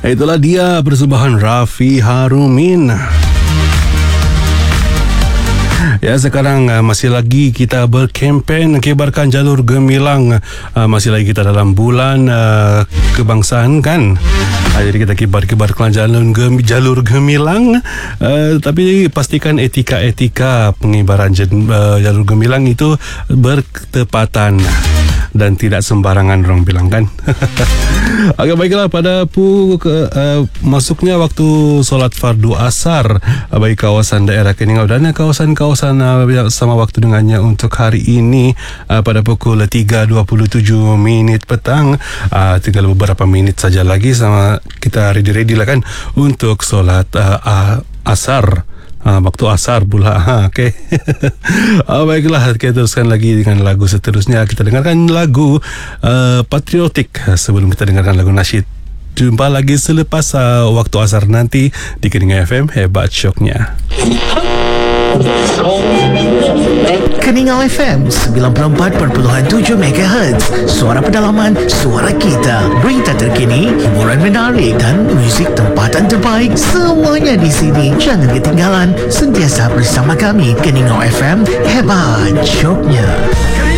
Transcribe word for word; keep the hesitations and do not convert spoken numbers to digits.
Itulah dia persembahan Rafi Harumin. Ya, sekarang uh, masih lagi kita berkempen kibarkan jalur gemilang. Uh, masih lagi kita dalam bulan uh, kebangsaan kan. Uh, jadi kita kibar-kibarkan jalur, gem, jalur gemilang. Uh, tapi pastikan etika-etika pengibaran jen, uh, jalur gemilang itu bertepatan dan tidak sembarangan orang bilang kan. Okey, baiklah, pada pu ke, uh, masuknya waktu solat fardu asar uh, bagi kawasan daerah Keningau dan kawasan-kawasan uh, sama waktu dengannya untuk hari ini uh, pada pukul tiga dua puluh tujuh minit petang. Uh, tinggal beberapa minit saja lagi sama kita ready-ready lah kan untuk solat uh, uh, asar. Ha, waktu asar pula. Ha, okay. oh, baiklah, kita teruskan lagi dengan lagu seterusnya. Kita dengarkan lagu uh, patriotik sebelum kita dengarkan lagu nasyid. Jumpa lagi selepas uh, waktu asar nanti di Keningau F M. Hebat syoknya. Keningau F M sembilan puluh empat perpuluhan tujuh megahertz. Suara pedalaman, suara kita. Berita terkini, hiburan menarik dan muzik tempatan terbaik. Semuanya di sini. Jangan ketinggalan. Sentiasa bersama kami. Keningau F M, hebat syoknya.